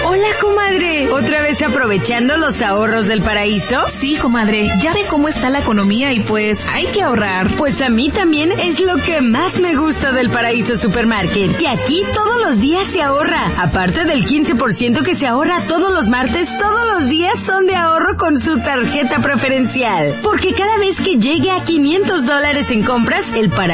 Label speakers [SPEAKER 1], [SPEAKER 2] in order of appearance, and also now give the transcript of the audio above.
[SPEAKER 1] Hola, comadre. ¿Otra vez aprovechando los ahorros del paraíso?
[SPEAKER 2] Sí, comadre. Ya ve cómo está la economía y pues hay que ahorrar.
[SPEAKER 1] Pues a mí también es lo que más me gusta del Paraíso Supermarket, que aquí todos los días se ahorra. Aparte del 15% que se ahorra todos los martes, todos los días son de ahorro con su tarjeta preferencial. Porque cada vez que llegue a $500 en compras, el Paraíso